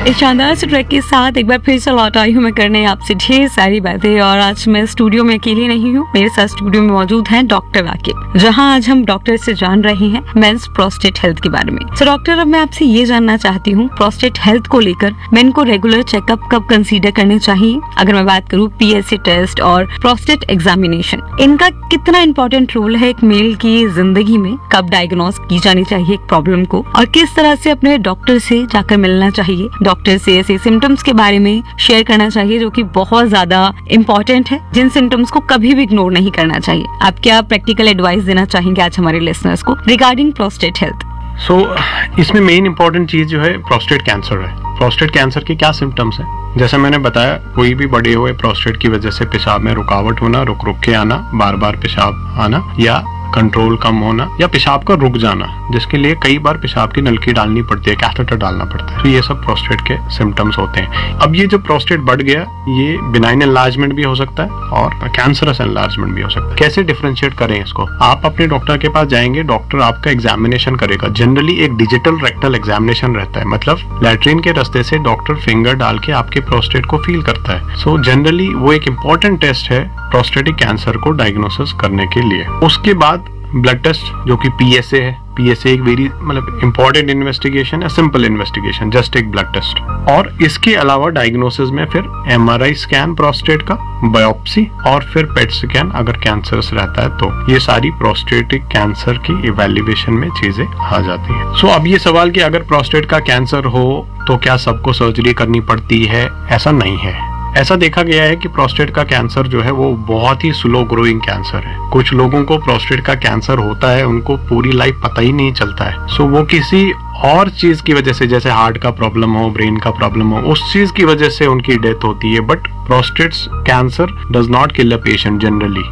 इस शानदार से ट्रैक के साथ एक बार फिर से लौट आई हूँ मैं करने आपसे ढेर सारी बातें। और आज मैं स्टूडियो में अकेली नहीं हूँ, मेरे साथ स्टूडियो में मौजूद हैं डॉक्टर वाकिब, जहाँ आज हम डॉक्टर से जान रहे हैं मेंस प्रोस्टेट हेल्थ के बारे में। तो डॉक्टर, अब मैं आपसे ये जानना चाहती हूँ, प्रोस्टेट हेल्थ को लेकर मेन को रेगुलर चेकअप कब कंसीडर करने चाहिए? अगर मैं बात करूँ PSA टेस्ट और प्रोस्टेट एग्जामिनेशन, इनका कितना इंपॉर्टेंट रोल है एक मेल की जिंदगी में? कब डायग्नोज की जानी चाहिए एक प्रॉब्लम को, और किस तरह से अपने डॉक्टर से जाकर मिलना चाहिए? डॉक्टर से ऐसे सिम्टम्स के बारे में शेयर करना चाहिए जो कि बहुत ज्यादा इम्पोर्टेंट है, जिन सिम्टम्स को कभी भी इग्नोर नहीं करना चाहिए। आप क्या प्रैक्टिकल एडवाइस देना चाहेंगे आज हमारे लिसनर्स को रिगार्डिंग प्रोस्टेट हेल्थ? इसमें मेन इंपॉर्टेंट चीज जो है प्रोस्टेट कैंसर है। प्रोस्टेट कैंसर के क्या सिम्टम्स हैं? जैसे मैंने बताया, कोई भी बढ़े हुए प्रोस्टेट की वजह से पेशाब में रुकावट होना, रुक रुक के आना, बार बार पेशाब आना, या कंट्रोल कम होना, या पेशाब का रुक जाना, जिसके लिए कई बार पेशाब की नलकी डालनी पड़ती है, कैथेटर डालना पड़ता है। तो ये सब प्रोस्टेट के सिम्टम्स होते हैं। अब ये जो प्रोस्टेट बढ़ गया, ये बिनाइन एनलार्जमेंट भी हो सकता है और कैंसरस एनलार्जमेंट भी हो सकता है। कैसे डिफरेंशिएट करें इसको? आप अपने डॉक्टर के पास जाएंगे, डॉक्टर आपका एग्जामिनेशन करेगा। जनरली एक डिजिटल रेक्टल एग्जामिनेशन रहता है, मतलब लैट्रिन के रास्ते से डॉक्टर फिंगर डाल के आपके प्रोस्टेट को फील करता है। सो जनरली वो एक इम्पोर्टेंट टेस्ट है प्रोस्टेटिक कैंसर को डायग्नोसिस करने के लिए। उसके बाद ब्लड टेस्ट जो कि PSA है। PSA एक वेरी इम्पोर्टेंट इन्वेस्टिगेशन है, सिंपल इन्वेस्टिगेशन, जस्ट एक ब्लड टेस्ट। और इसके अलावा डायग्नोसिस में फिर MRI स्कैन प्रोस्टेट का, बायोप्सी, और फिर पेट स्कैन अगर कैंसरस रहता है तो। ये सारी प्रोस्टेटिक कैंसर की इवैल्यूएशन में चीजें आ जाती हैं। सो अब ये सवाल कि अगर प्रोस्टेट का कैंसर हो तो क्या सबको सर्जरी करनी पड़ती है? ऐसा नहीं है। ऐसा देखा गया है कि प्रोस्टेट का कैंसर जो है वो बहुत ही स्लो ग्रोइंग कैंसर है। कुछ लोगों को प्रोस्टेट का कैंसर होता है, उनको पूरी लाइफ पता ही नहीं चलता है। सो वो किसी और चीज की वजह से, जैसे हार्ट का प्रॉब्लम हो, ब्रेन का प्रॉब्लम हो, उस चीज की वजह से उनकी डेथ होती है। But prostate cancer does not kill a patient. Generally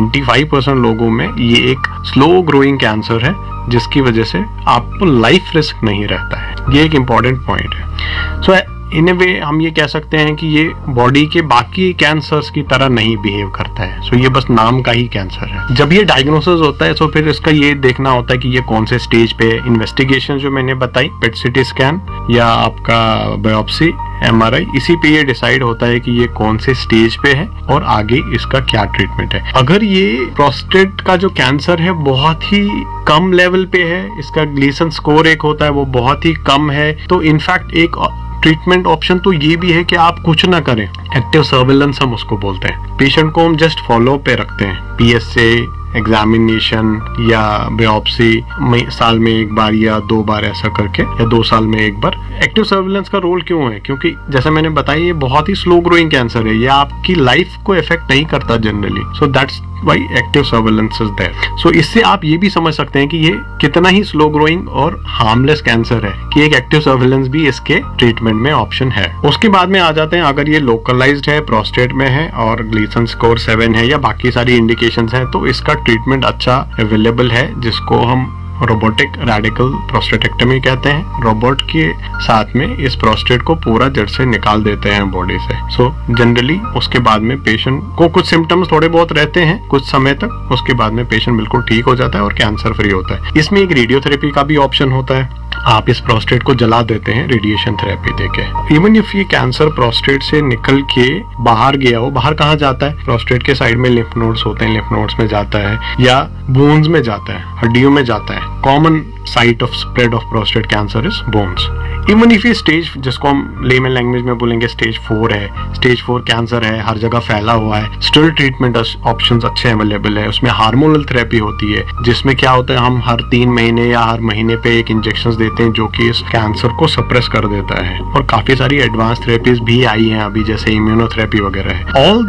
95% लोगों में ये एक स्लो ग्रोइंग कैंसर है, जिसकी वजह से आपको लाइफ रिस्क नहीं रहता है। ये एक इम्पॉर्टेंट पॉइंट है। सो इन ए वे हम ये कह सकते हैं कि ये बॉडी के बाकी कैंसर्स की तरह नहीं बिहेव करता है। सो ये बस नाम का ही कैंसर है। जब ये डायग्नोसिस होता है तो फिर इसका ये देखना होता है कि ये कौन से स्टेज पे है। इन्वेस्टिगेशन जो मैंने बताई, पेट CT स्कैन या आपका बायोप्सी, MRI, इसी पे ये डिसाइड होता है कि ये कौन से स्टेज पे है और आगे इसका क्या ट्रीटमेंट है। अगर ये प्रोस्टेट का जो कैंसर है बहुत ही कम लेवल पे है, इसका ग्लीसन स्कोर एक होता है वो बहुत ही कम है, तो इनफैक्ट एक ट्रीटमेंट ऑप्शन तो ये भी है कि आप कुछ ना करें। एक्टिव सर्विलेंस हम उसको बोलते हैं। पेशेंट को हम जस्ट फॉलो पे रखते हैं। PSA एग्जामिनेशन या बायोप्सी साल में एक बार या 2 बार ऐसा करके, या 2 साल में एक बार। एक्टिव सर्विलेंस का रोल क्यों है? क्योंकि जैसा मैंने बताया, ये बहुत ही स्लो ग्रोइंग कैंसर है, ये आपकी लाइफ को इफेक्ट नहीं करता generally. So that's why active surveillance is there. सो इससे आप ये भी समझ सकते हैं कि ये कितना ही स्लो ग्रोइंग और हार्मलेस कैंसर है कि एक एक्टिव सर्विलेंस भी इसके ट्रीटमेंट में ऑप्शन है। उसके बाद में आ जाते हैं, अगर ये लोकलाइज्ड है, प्रोस्टेट में है और ग्लीसन स्कोर 7 है या बाकी सारी इंडिकेशंस हैं, तो इसका ट्रीटमेंट अच्छा अवेलेबल है, जिसको हम रोबोटिक रेडिकल प्रोस्टेटेक्टमी कहते हैं। रोबोट के साथ में इस प्रोस्टेट को पूरा जड़ से निकाल देते हैं बॉडी से। सो जनरली उसके बाद में पेशेंट को कुछ सिम्टम्स थोड़े बहुत रहते हैं कुछ समय तक, उसके बाद में पेशेंट बिल्कुल ठीक हो जाता है और कैंसर फ्री होता है। इसमें एक रेडियोथेरेपी का भी ऑप्शन होता है। आप इस प्रोस्टेट को जला देते हैं रेडिएशन थेरेपी देके। इवन इफ ये कैंसर प्रोस्टेट से निकल के बाहर गया हो, बाहर कहाँ जाता है? प्रोस्टेट के साइड में लिम्फ नोड्स होते हैं, लिम्फ नोड्स में जाता है या बोन्स में जाता है, हड्डियों में जाता है। Common site of spread of prostate cancer is bones. Even if ये स्टेज, जिसको हम लेमन लैंग्वेज में बोलेंगे स्टेज 4 है, स्टेज 4 कैंसर है, हर जगह फैला हुआ है, स्टिल ट्रीटमेंट ऑप्शंस अच्छे अवेलेबल है। उसमें हार्मोनल थेरेपी होती है, जिसमें क्या होता है, हम हर 3 महीने या हर महीने पे एक इंजेक्शन देते हैं जो कि इस कैंसर को सप्रेस कर देता है। और काफी सारी एडवांस थेरेपीज भी आई हैं अभी, जैसे इम्यूनोथेरेपी वगैरह है। ऑल